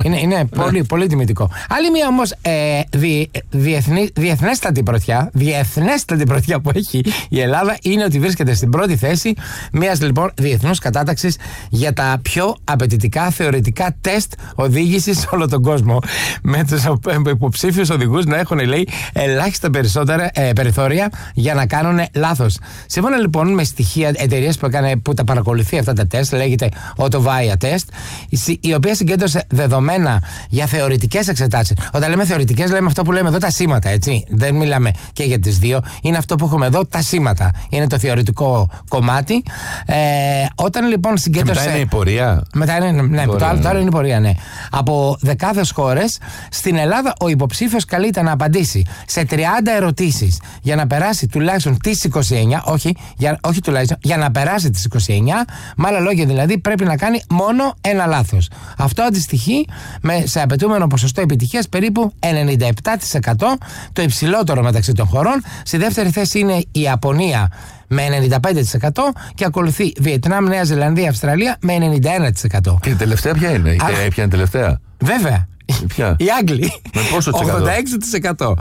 Είναι πολύ, πολύ τιμητικό. Άλλη μία όμως διεθνέστατη πρωτιά που έχει η Ελλάδα είναι ότι βρίσκεται στην πρώτη θέση μιας λοιπόν διεθνούς κατάταξης για τα πιο απαιτητικά θεωρητικά τεστ οδήγησης σε όλο τον κόσμο. Με τους υποψήφιους οδηγούς να έχουν, λέει, ελάχιστα περισσότερα περιθώρια για να κάνουν λάθος. Σύμφωνα λοιπόν με στοιχεία εταιρείας που τα παρακολουθεί αυτά τα τεστ, λέγεται Autovia Test, η οποία συγκέντρωσε δεδομένα για θεωρητικές εξετάσεις. Όταν λέμε θεωρητικές, λέμε αυτό που λέμε εδώ, τα σήματα, έτσι. Δεν μιλάμε και για τις δύο. Είναι αυτό που έχουμε εδώ, τα σήματα. Είναι το θεωρητικό κομμάτι. Όταν λοιπόν συγκέντρωσε. Και μετά είναι η πορεία. Μετά είναι, ναι, το άλλο είναι η πορεία, ναι. Από δεκάδες χώρες, στην Ελλάδα ο υποψήφιος καλείται να απαντήσει σε 30 ερωτήσεις για να περάσει τουλάχιστον τις 29, όχι τουλάχιστον, για να περάσει τις 29, με άλλα λόγια δηλαδή πρέπει να κάνει μόνο ένα λάθος. Αυτό αντιστοιχεί σε απαιτούμενο ποσοστό επιτυχίας περίπου 97%, το υψηλότερο μεταξύ των χωρών. Στη δεύτερη θέση είναι η Ιαπωνία με 95% και ακολουθεί Βιετνάμ, Νέα Ζηλανδία, Αυστραλία με 91%. Και η τελευταία ποια είναι? Ποια είναι η τελευταία? Βέβαια. Ποια? Οι Άγγλοι. Με πόσο 86%.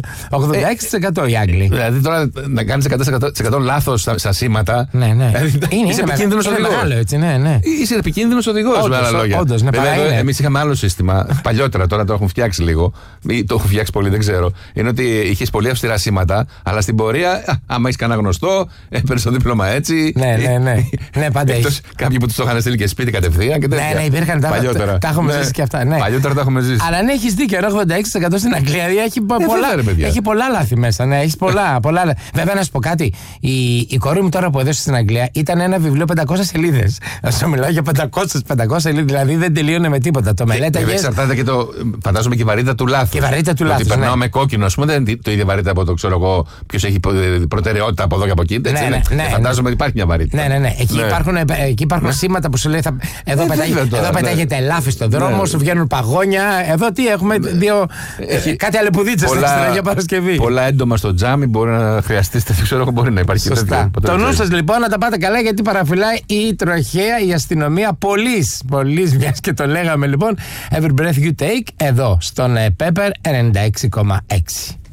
86% οι Άγγλοι. Δηλαδή τώρα να κάνεις 100% λάθος στα σήματα. Ναι. Είσαι επικίνδυνος οδηγός. Είσαι επικίνδυνος οδηγός, με άλλα λόγια. Όντως, εμείς είχαμε άλλο σύστημα παλιότερα, τώρα το έχουν φτιάξει λίγο. Ή το έχουν φτιάξει πολύ, δεν ξέρω. Είναι ότι είχες πολύ αυστηρά σήματα, αλλά στην πορεία, άμα έχεις κανένα γνωστό, έπαιρνες το δίπλωμα έτσι. Ναι, πάντα έχει. Κάποιοι που τους το είχαν στείλει και σπίτι κατευθείαν και τέτοια. Ναι, υπήρχαν τα έχουμε ζήσει και αυτά. Παλιότερα τα έχουμε ζήσει. Αλλά ναι, έχεις δίκιο. 86% στην Αγγλία έχει πολλά λάθη μέσα. Ναι, έχει πολλά. Βέβαια, να σου πω κάτι. Η κόρη μου τώρα που έδωσε στην Αγγλία ήταν ένα βιβλίο 500 σελίδες. Να σου μιλάω για 500 σελίδες, δηλαδή δεν τελείωνε με τίποτα. Το μελέταγε. Εξαρτάται και φαντάζομαι και η βαρύτητα του λάθους. Και η βαρύτητα του λάθους. Ότι περνάω με κόκκινο, α πούμε, δεν είναι το ίδιο βαρύτητα από το ξέρω εγώ, ποιος έχει προτεραιότητα από εδώ και από εκεί. Φαντάζομαι ότι υπάρχει μια βαρύτητα. Ναι. Εκεί υπάρχουν σήματα που σου λέει εδώ πετάγεται ελάφι στον δρόμο, σου βγαίνουν παγόνια. Εδώ τι έχουμε, κάτι αλεπουδίτσες στην Αγία Παρασκευή. Πολλά έντομα στο τζάμι μπορεί να χρειαστείτε, δεν ξέρω, μπορεί να υπάρχει. Σωστά. Το νου σας λοιπόν να τα πάτε καλά, γιατί παραφυλάει η τροχέα, η αστυνομία πολλής, μιας και το λέγαμε λοιπόν. Every breath you take, εδώ στον Pepper 96,6.